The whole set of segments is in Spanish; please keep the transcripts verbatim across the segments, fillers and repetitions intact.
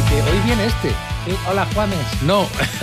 Que hoy viene este. Sí, hola, Juanes. No.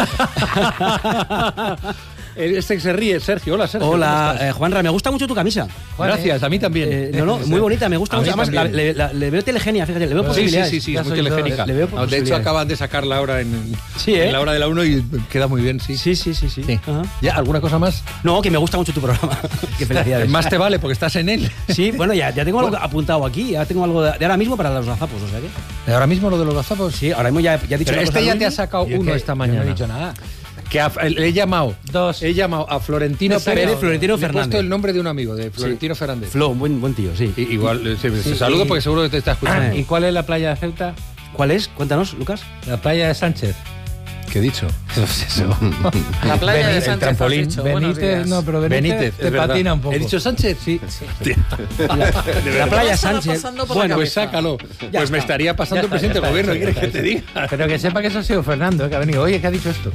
Este que se ríe, Sergio. Hola, Sergio. Hola, eh, Juanra, me gusta mucho tu camisa. Juanes. Gracias, a mí también. Eh, no, no, muy bonita, me gusta A mucho. mí Además, la, también. le, la- le veo telegenia, fíjate, le veo Sí, sí, posibilidades. sí, sí, Ya es muy soy yo, telegénica. le- le veo De hecho, posibilidades. acaban de sacarla ahora en, Sí, ¿eh? en la hora de la uno y queda muy bien, sí. Sí, sí, sí, sí. Sí. Ajá. ¿Ya? ¿Alguna cosa más? No, que me gusta mucho tu programa. Qué felicidades. Más te vale porque estás en él. Sí, bueno, ya, ya tengo algo apuntado aquí, ya tengo algo de, de ahora mismo para los gazapos, o sea que... Ahora mismo lo de los gazapos. Sí, ahora mismo ya, ya he dicho Pero una este cosa ya al te ha Luis. sacado Yo uno que- esta yo mañana. No he dicho nada. Que a- le he llamado. Dos. He llamado a Florentino ¿En serio? Pérez. De Florentino Le he Fernández. puesto el nombre de un amigo, de Florentino Fernández. Flo, un buen, buen tío, sí. I- Igual, eh, se, se Sí, saludo y- porque seguro que te está escuchando. ¿Y cuál es la playa de Ceuta? ¿Cuál es? Cuéntanos, Lucas. La playa de Sánchez. ¿Qué he dicho? La playa de Beni- Sánchez, el trampolín. has dicho. Buenos Benítez, días. no, pero Benítez, Benítez, te es verdad. patina un poco. ¿He dicho Sánchez? Sí. La playa estaba Sánchez. pasando por la Bueno, Pues cabeza. sácalo. Ya Pues me está. estaría pasando Ya el está, presidente ya del está, gobierno. ya ¿Qué quieres está, que te ya está. diga? Pero que sepa que eso ha sido Fernando, eh, que ha venido. Oye, ¿qué ha dicho esto?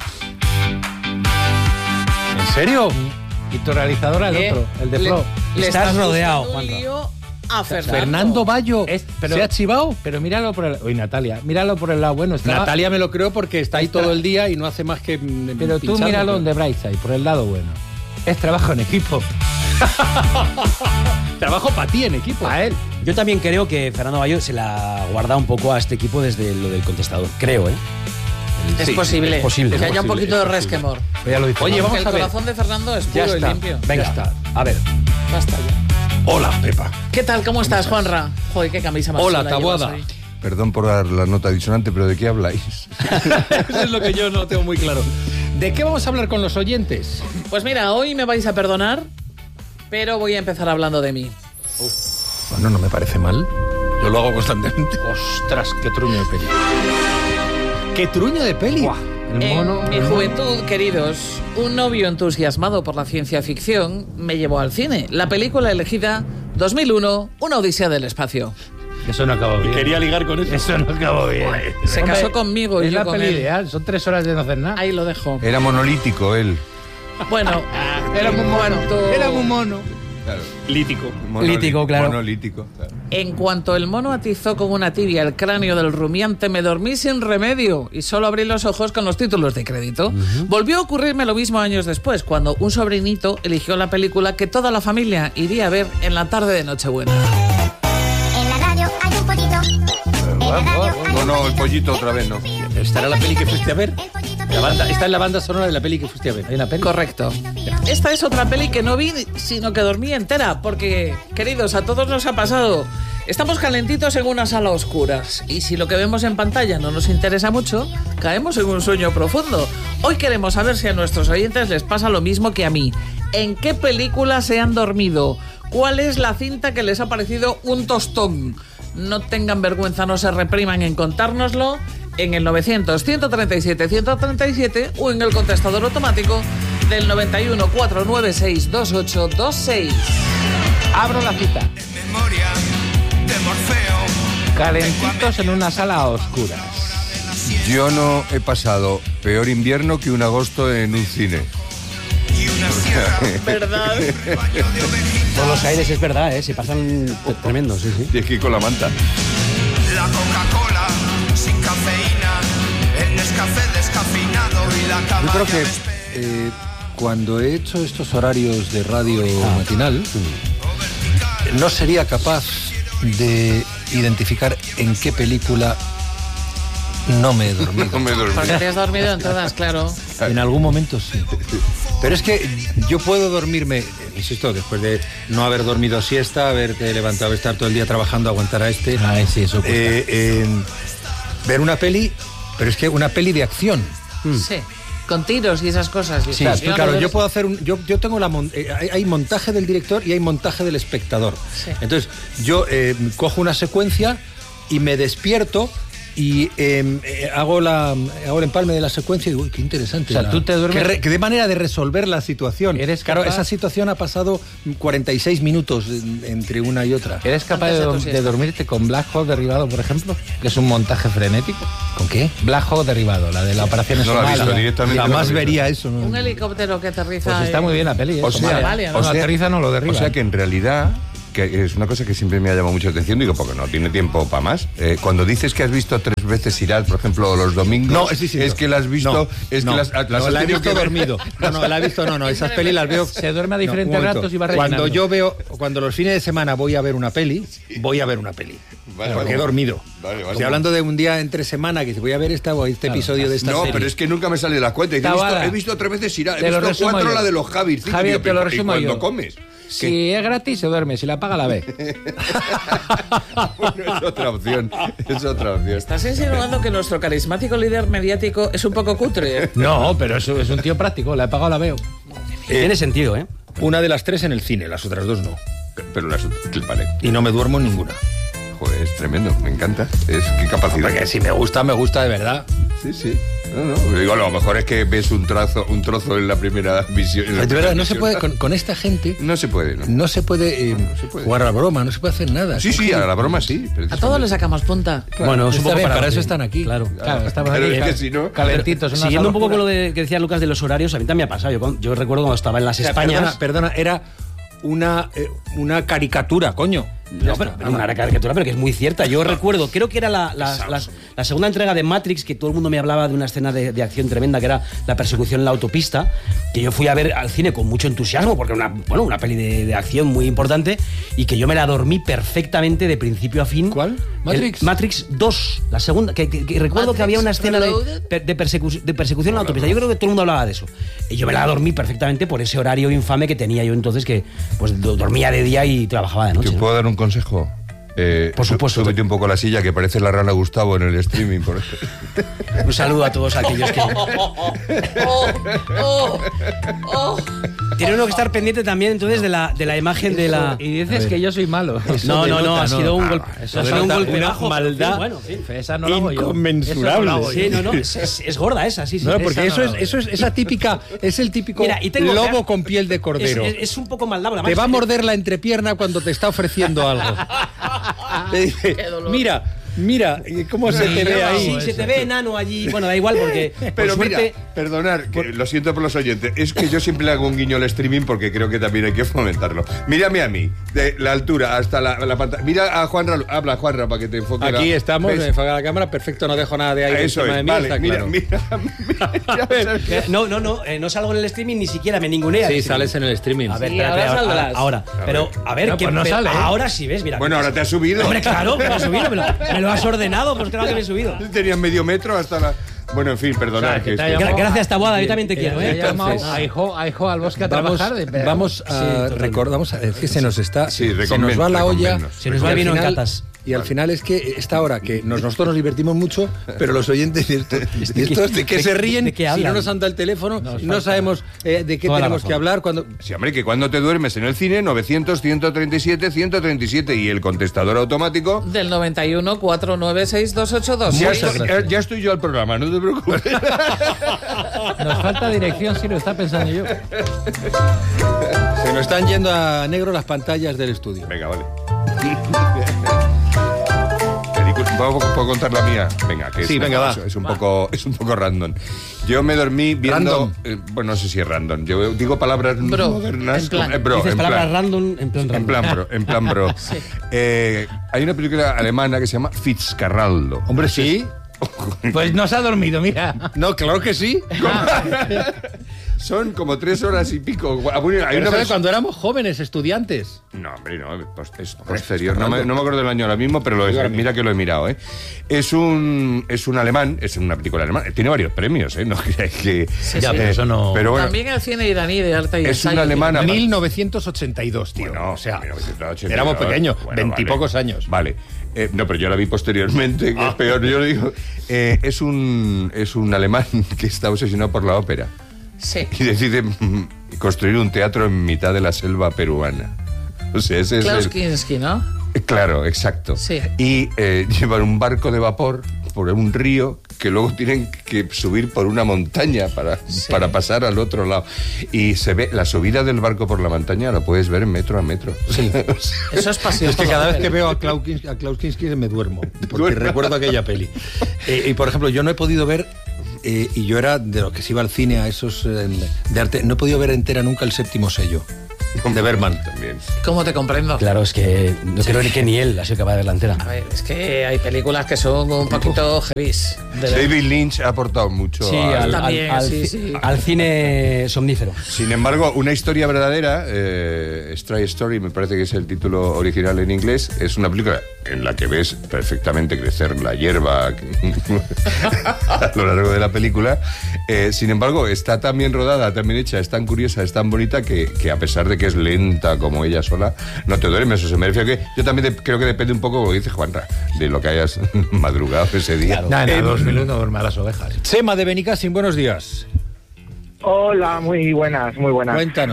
¿En serio? Y tu realizador el Eh, otro, el de le- Flo. le Estás estás rodeado, buscando un Juanra. lío a Fernando. Fernando Bayo. Es- pero- ¿Se ha chivado? Pero míralo por el... Oye, Natalia, míralo por el lado bueno. Estaba- Natalia me lo creo porque está ahí Está- todo el día y no hace más que. mm, Pero tú pincharlo, míralo pero- de Brightside, por el lado bueno. Es trabajo en equipo. Trabajo para ti en equipo. A él. Yo también creo que Fernando Bayo se la guarda un poco a este equipo desde lo del contestador. Creo, ¿eh? Es Sí, posible. es posible, Que es haya un posible, poquito de es posible. resquemor. Ya lo dice. Oye, Vamos. vamos el a ver. corazón de Fernando es Ya puro y está. limpio. Venga, Ya está. a ver. Basta ya. Hola, Pepa. ¿Qué tal? ¿Cómo estás, Juanra? Joder, qué camisa más Hola, chula Taboada. llevas hoy. Perdón por dar la nota disonante, pero ¿de qué habláis? Eso es lo que yo no tengo muy claro. ¿De qué vamos a hablar con los oyentes? Pues mira, hoy me vais a perdonar, pero voy a empezar hablando de mí. Bueno, no me parece mal. Yo lo hago constantemente. Ostras, qué truño de peli. ¿Qué truño de peli? El En mono. mi el mono. juventud, queridos, un novio entusiasmado por la ciencia ficción me llevó al cine. La película elegida, dos mil uno, Una odisea del espacio. Eso no acabó bien. Quería ligar con eso. Eso no acabó bien. Se Hombre, casó conmigo y es yo la con peli él. ideal. Son tres horas de no hacer nada. Ahí lo dejo. Era monolítico él. Bueno, Era muy en mono. cuanto- Era muy mono. Claro. Lítico. Lítico, claro. Monolítico. Claro. En cuanto el mono atizó con una tibia el cráneo del rumiante, me dormí sin remedio y solo abrí los ojos con los títulos de crédito. Volvió a ocurrirme lo mismo años después, cuando un sobrinito eligió la película que toda la familia iría a ver en la tarde de Nochebuena. En la radio hay un pollito. En la radio hay No, un no, el pollito otra vez no. ¿Estará la peli que fuiste a ver? El pollito La banda, está en la banda sonora de la peli que fuiste a ver. Hay una peli. Correcto. Esta es otra peli que no vi, sino que dormí entera, porque, queridos, a todos nos ha pasado. Estamos calentitos en una sala a oscuras y si lo que vemos en pantalla no nos interesa mucho, caemos en un sueño profundo. Hoy queremos saber si a nuestros oyentes les pasa lo mismo que a mí. ¿En qué película se han dormido? ¿Cuál es la cinta que les ha parecido un tostón? No tengan vergüenza, no se repriman en contárnoslo en el novecientos, ciento treinta y siete, ciento treinta y siete o en el contestador automático del noventa y uno, cuatrocientos noventa y seis, veintiocho veintiséis. Abro la cita. Memoria de Morfeo. Calentitos en una sala a oscuras. Yo no he pasado peor invierno que un agosto en un cine. Y una sierra. ¿Verdad? Baño de ovejita. Por los aires es verdad, ¿eh? Se pasan t- tremendo, sí, sí. Tienes que ir con la manta. La Coca-Cola sin cafeína. El Nescafé descafeinado y la Yo cabaña creo que de espe- eh, cuando he hecho estos horarios de radio matinal, no sería capaz de identificar en qué película no me he dormido. No me dormí. Porque te has dormido en todas, claro. En algún momento sí. Pero es que yo puedo dormirme, insisto, después de no haber dormido siesta, haberte levantado, estar todo el día trabajando, aguantar a este. Ay, sí, eso cuesta. eh, eh, ver una peli, pero es que una peli de acción. Sí. Con tiros y esas cosas. y Sí, explosiones. claro, yo puedo hacer un. Yo, yo tengo la. mon- eh, hay, hay montaje del director y hay montaje del espectador. Sí. Entonces, yo eh, cojo una secuencia y me despierto y eh, eh, hago, la, hago el empalme de la secuencia y digo, uy, qué interesante. O sea, la- tú te duermes- Qué, re- qué de manera de resolver la situación. ¿Eres Claro, capaz? esa situación ha pasado cuarenta y seis minutos en- entre una y otra. ¿Eres capaz Antes de, de tu de siesta. dormirte con Black Hawk derribado, por ejemplo? Que es un montaje frenético. ¿Con qué? Black Hawk derribado, la de la operación No la he Somalia. visto directamente. Jamás no la he visto. vería eso. ¿no? Un helicóptero que aterriza. Pues está en- muy bien la peli. ¿eh? O sea, Somalia. Somalia, ¿no? No, aterriza no lo derriba. O sea que en realidad que es una cosa que siempre me ha llamado mucho la atención, digo, porque no tiene tiempo para más. Eh, cuando dices que has visto tres veces Irad, por ejemplo, los domingos, No, sí, sí, es no. que la has visto, No, es no, que las, las no, has la he tenido visto que ver. dormido. No, no, la he visto, no, no, esas pelis las veo. Se duerme a No, diferentes un momento. ratos y va rellenando. Cuando yo veo, cuando los fines de semana voy a ver una peli, voy a ver una peli. Vale, porque vale. he dormido. Vale, vale. Estoy hablando de un día entre semana que voy a ver esta o este episodio de esta No, serie. pero es que nunca me sale la cuenta. He visto, Tabara. he visto tres veces Irad, he Te lo visto resumo cuatro yo. la de los Javis. cinco, Javier, digo, te lo ¿y resumo cuando yo. comes? Si es gratis, se duerme. Si la paga, la ve. Bueno, es otra opción. Es otra opción. ¿Estás insinuando que nuestro carismático líder mediático es un poco cutre? No, pero es, es un tío práctico. La he pagado, la veo. Tiene sentido, ¿eh? Una de las tres en el cine, las otras dos no. Pero las vale. Y no me duermo en ninguna. Joder, es tremendo, me encanta. Es qué capacidad. Porque si me gusta, me gusta de verdad. Sí, sí. No, no. Digo, a lo mejor es que ves un trazo, un trozo en la primera visión. en la De primera verdad, no se visión. puede, con, con esta gente, No se puede, ¿no? no se puede, eh, se puede. jugar a la broma, no se puede hacer nada. Sí, Son sí, a la gilipollas. broma sí. A todos le sacamos punta. Bueno, es un Está poco bien, para, para eso están aquí. Claro. Claro, estamos Pero aquí es que cal- si no- calentitos. una Siguiendo un poco locura. con lo de, que decía Lucas de los horarios, a mí también me ha pasado. Yo, cuando- yo recuerdo cuando estaba en las O sea, Españas. Perdona, perdona, era una, eh, una caricatura, coño. No, pero, pero una caricatura, pero que es muy cierta. Yo recuerdo, creo que era la, la, la- la segunda entrega de Matrix, que todo el mundo me hablaba de una escena de, de acción tremenda, que era la persecución en la autopista, que yo fui a ver al cine con mucho entusiasmo, porque era una, bueno, una peli de, de acción muy importante, y que yo me la dormí perfectamente de principio a fin. ¿Cuál? ¿Matrix? El- Matrix dos, la segunda, que, que- que recuerdo que Matrix había una escena de, Reloaded. per- de, persecu- de persecución en la autopista. Yo creo que todo el mundo hablaba de eso. Y yo me la dormí perfectamente por ese horario infame que tenía yo entonces, que pues do- dormía de día y trabajaba de noche. ¿Te ¿no? puedo dar un consejo? Eh, Por supuesto. Súbete un poco la silla, que parece la rana Gustavo en el streaming. Por eso. Un saludo a todos aquellos que... Oh, oh, oh. Tiene uno que estar pendiente también entonces de la, de la imagen de la... Y dices que yo soy malo. No, no, no, ha sido un Ah, golpe, eso ha sido un denota golpe una bajo. maldad Bueno, en fin. Esa no la hago yo. inconmensurable. Eso no la hago yo. Sí, no, no, es, es- es gorda esa, sí, sí. No, porque Esa eso no es, la eso es esa típica, es el típico Mira, y tengo- lobo con piel de es, cordero. es- es un poco maldad. Te va a morder la entrepierna cuando te está ofreciendo algo. Te dice, Qué dolor. mira, mira, ¿cómo se te ve ahí? Sí, se te ve enano allí. Bueno, da igual porque... Pero por mira, suerte, perdonar, que lo siento por los oyentes, es que yo siempre le hago un guiño al streaming porque creo que también hay que fomentarlo. Mírame a mí, de la altura hasta la, la pantalla. Mira a Juanra, habla Juanra para que te enfoque. Aquí la- estamos, ¿Ves? me enfoca la cámara, perfecto, no dejo nada de aire Eso encima es, de mí, vale, está mira, claro. mira, mira, ya sabes que- Eh, No, no, no, eh, no salgo en el streaming, ni siquiera me ningunea. Sí, el streaming. sales en el streaming. A ver, Sí, espérate, ahora ahora, saldrás. ahora, pero a ver, No, que pues no pero sale, ¿eh? ahora sí ves, mira. Bueno, ahora te has subido. Hombre, claro, que me he subido, me lo, me lo has ordenado, pues claro que me he subido. Tenías medio metro hasta la. Bueno, en fin, perdonad. O sea, que que te ha esto- llamado- Gra- Gracias, Taboada, yo también te quiero, He ¿eh? llamado Entonces- a hijo, a hijo al bosque a Vamos, trabajar. de- vamos a totalmente. recordamos es que se nos está Sí, se nos recomiendo, va la olla, recomiendo. Se nos va y el al vino en final- catas. Y al final es que esta hora que nos- nosotros nos divertimos mucho, pero los oyentes estos, estos de que se ríen de qué si no hablan? nos anda el teléfono, Nos no falta. sabemos eh, de qué Toda la tenemos razón. que hablar cuando Sí, hombre, que cuando te duermes en el cine, novecientos, ciento treinta y siete, ciento treinta y siete y el contestador automático. Del noventa y uno, cuatro nueve seis, dos ocho dos. Ya Muchas estoy, gracias. ya estoy yo al programa, no te preocupes. Nos falta dirección, sí, lo está pensando yo. se nos están yendo a negro las pantallas del estudio. Venga, vale. Película- ¿Puedo, puedo contar la mía? Venga, que Sí, es, venga, va. es un poco es un poco random. Yo me dormí viendo Random. eh, bueno, no sé si es random. Yo digo palabras Bro, modernas en plan. como- eh, bro, Dices en palabras plan. random en plan En random. plan bro, en plan bro. Eh, hay una película alemana que se llama Fitzcarraldo. Hombre, sí. Pues no se ha dormido, mira. No, claro que sí. Son como tres horas y pico. Hay Pero una ¿sabes? vers- Cuando éramos jóvenes, estudiantes. No, hombre, no, post- es posterior. No me, no me acuerdo del año ahora mismo, pero lo es, mira que lo he mirado, ¿eh? Es un, es un alemán, es una película alemana. Tiene varios premios, ¿eh? No creáis que. Sí, Ya, sí. pero eso no- Pero bueno, También el cine iraní de arte y es ensayo. una alemana. mil novecientos ochenta y dos, tío. Bueno, o sea, mil novecientos ochenta y dos. éramos pequeños, Bueno, veintipocos vale. años. Vale. Eh, no, pero yo la vi posteriormente, que es peor, yo lo digo. Eh, es, un, es un alemán que está obsesionado por la ópera Sí. y decide mm, construir un teatro en mitad de la selva peruana. O sea, ese es Klaus el- Kinski, ¿no? Eh, Claro, exacto. Sí. Y eh, llevan un barco de vapor por un río que luego tienen que subir por una montaña para, para pasar al otro lado. Y se ve la subida del barco por la montaña, la puedes ver metro a metro. Sí. Eso es pasión. Es que por cada la vez que ópera. veo a Klaus Kinski, a Klaus Kinski me duermo, porque Duermo. recuerdo aquella peli. Eh, y por ejemplo, yo no he podido ver, eh, y yo era de los que se iba al cine a esos eh, de arte, no he podido ver entera nunca El Séptimo Sello. De Bergman. También. ¿Cómo te comprendo? Claro, es que no creo ni que ni él ha sido capaz de verla entera. A ver, es que hay películas que son un poquito heavies. de ver. David Lynch ha aportado mucho Sí, al- al, al- También, al sí, ci- sí. al cine somnífero. Sin embargo, una historia verdadera, eh, Stray Story, me parece que es el título original en inglés, es una película en la que ves perfectamente crecer la hierba a lo largo de la película. Eh, sin embargo, está tan bien rodada, tan bien hecha, es tan curiosa, es tan bonita que, que a pesar de que es lenta como ella sola, no te duermes. O sea, me refiero a que yo también de- creo que depende un poco, como dice Juanra, de lo que hayas madrugado ese día. Nada, Eh, en dos mil uno duerme a las ovejas. Chema de Benicassim, buenos días. Hola, muy buenas, muy buenas. Cuéntanos.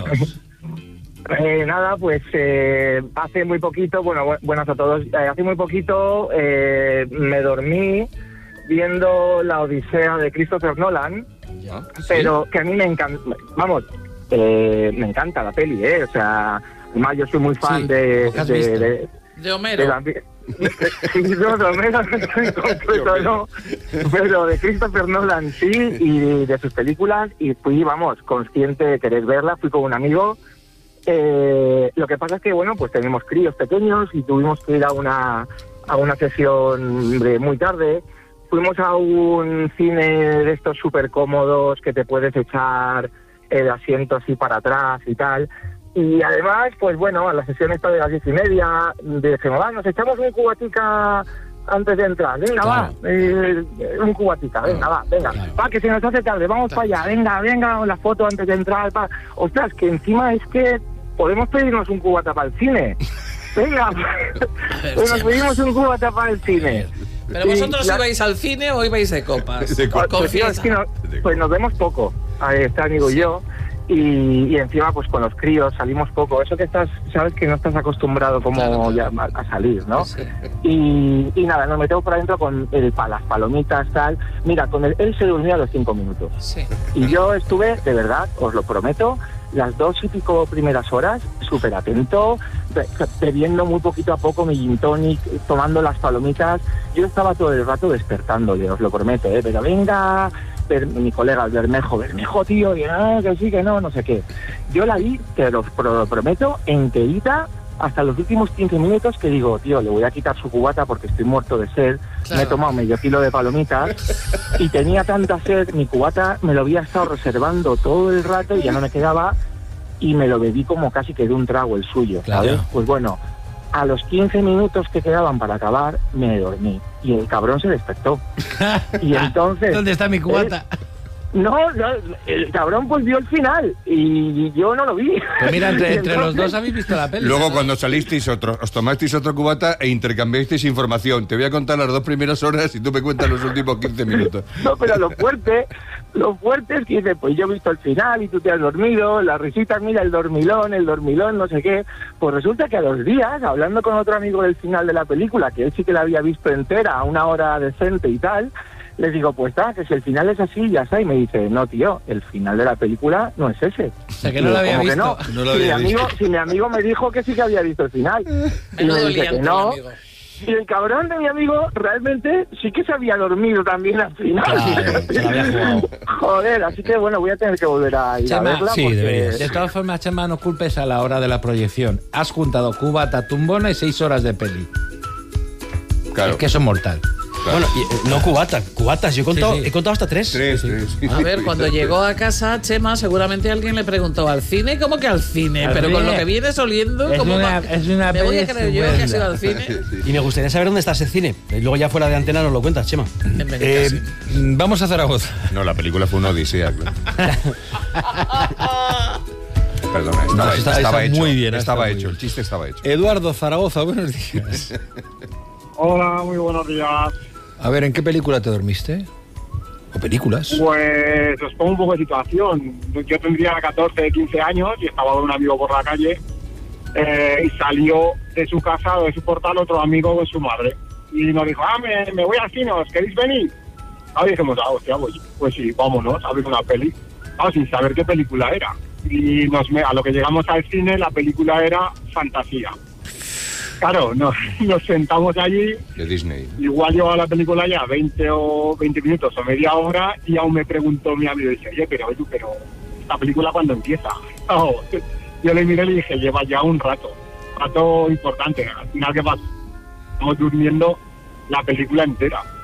Eh, nada, pues eh, hace muy poquito, bueno, bu- buenas a todos, eh, hace muy poquito eh, me dormí viendo La Odisea de Christopher Nolan, pero que a mí me encanta, vamos, eh, me encanta la peli, ¿eh? O sea, además yo soy muy fan Sí, de, lo que has de, visto. de, De Homero. de la- Sí, no, de Homero en concreto no, pero de Christopher Nolan sí, y de sus películas, y fui, vamos, consciente de querer verla, fui con un amigo. Eh, lo que pasa es que, bueno, pues tenemos críos pequeños y tuvimos que ir a una, a una sesión de muy tarde. Fuimos a un cine de estos súper cómodos que te puedes echar el asiento así para atrás y tal. Y además, pues bueno, a la sesión esta de las diez y media, dijimos, va, nos echamos un cubatica antes de entrar. Venga, Claro. va, eh, un cubatica, venga, va, venga. Claro. Va, que se nos hace tarde, vamos para allá, venga, venga, la foto antes de entrar. Va. Ostras, que encima es que podemos pedirnos un cubata para el cine. Venga, pues nos pedimos un cubata para el cine. ¿Pero Y vosotros la- ibais al cine o ibais de copas? De copas. Pues, tío, es Confiesa. que no- pues nos vemos poco, ahí está amigo y yo, y, y encima pues con los críos salimos poco, eso que estás, sabes que no estás acostumbrado como Claro, ya claro. a, a salir, ¿no? Sí. Y, y nada, nos metemos por adentro con el, pa- las palomitas, tal, mira, con el, él se durmió a los cinco minutos, Sí. y yo estuve, de verdad, os lo prometo, las dos y pico primeras horas, súper atento, be- bebiendo muy poquito a poco mi gin tonic, tomando las palomitas. Yo estaba todo el rato despertándole, os lo prometo, ¿eh? Pero venga, Ber- mi colega el Bermejo, Bermejo, tío, y ah, que sí, que no, no sé qué. Yo la vi, te lo, pro- lo prometo, enterita, hasta los últimos quince minutos que digo, tío, le voy a quitar su cubata porque estoy muerto de sed. Claro. Me he tomado medio kilo de palomitas y tenía tanta sed, mi cubata me lo había estado reservando todo el rato y ya no me quedaba, y me lo bebí como casi que de un trago el suyo, ¿sabes? Claro. Pues bueno, a los quince minutos que quedaban para acabar, me dormí y el cabrón se despertó. Y entonces... ¿Dónde está mi cubata? ¿eh? No, no, el cabrón pues vio el final y yo no lo vi. Pues mira, entre, Y entre los entonces- dos habéis visto la peli. Luego, cuando salisteis otro, os tomasteis otro cubata e intercambiasteis información. Te voy a contar las dos primeras horas y tú me cuentas los últimos quince minutos. No, pero lo fuerte, lo fuerte es que dice, pues yo he visto el final y tú te has dormido, las risitas, mira el dormilón, el dormilón, no sé qué. Pues resulta que a los días, hablando con otro amigo del final de la película, que él sí que la había visto entera, a una hora decente y tal, les digo, pues está, que si el final es así, ya está. Y me dice, no, tío, el final de la película no es ese. O sea, que no lo había ¿Cómo que visto. no? No lo si, había mi amigo, visto. si mi amigo me dijo que sí que había visto el final. Y Menudo me dice liante, que no. amigo. Y el cabrón de mi amigo realmente sí que se había dormido también al final. Claro, se la había jugado. Joder, así que bueno, voy a tener que volver a ir a Chema, verla. sí, porque- deberías. De todas formas, Chema, no culpes a la hora de la proyección. Has juntado cubata, tumbona y seis horas de peli. Claro. Es que eso es mortal. claro. Bueno, y, eh, no cubatas, cubatas. Yo he contado, Sí, sí. he contado hasta tres. Tres, tres. A ver, cuando llegó a casa, Chema, seguramente alguien le preguntó al cine. ¿Cómo que al cine? Al Pero con cine. lo que vienes oliendo, Es ¿cómo una- va? es una Me voy a peli creer yo que has ido al estupenda. cine. Y me gustaría saber dónde está ese cine. Y luego ya fuera de antena nos lo cuentas, Chema. En Eh, Benicassim. mm, vamos a Zaragoza. No, la película fue una odisea, claro. Perdona, estaba, No, está- estaba está hecho. muy bien, está Estaba muy hecho, bien. el chiste estaba hecho. Eduardo Zaragoza, buenos días. Hola, muy buenos días. A ver, ¿en qué película te dormiste? ¿O películas? Pues os pongo un poco de situación. Yo tendría catorce, quince años y estaba con un amigo por la calle eh, y salió de su casa o de su portal otro amigo con su madre. Y nos dijo, ah, me, me voy al cine, ¿os queréis venir? Ah, y dijimos, ah, hostia, pues, pues sí, vámonos a ver una peli. Ah, sin saber qué película era. Y nos, a lo que llegamos al cine, la película era Fantasía. Claro, nos, nos sentamos allí. De Disney. Igual llevaba la película ya veinte o veinte minutos o media hora y aún me preguntó mi amigo, dice, oye, pero, Edu, pero ¿esta película cuándo empieza? Oh, Yo le miré y le dije, lleva ya un rato, un rato importante. Al final, ¿qué pasa? Estamos durmiendo la película entera.